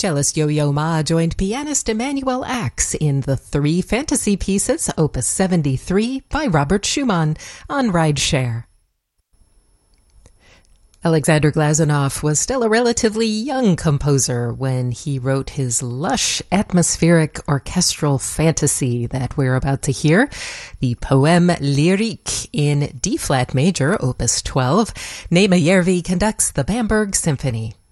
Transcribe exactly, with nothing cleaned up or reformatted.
Cellist Yo-Yo Ma joined pianist Emanuel Ax in the Three Fantasy Pieces, Opus seventy-three, by Robert Schumann, on Rideshare. Alexander Glazunov was still a relatively young composer when he wrote his lush, atmospheric orchestral fantasy that we're about to hear, the poem Lyrique in D-flat major, Opus twelve. Nema Järvi conducts the Bamberg Symphony.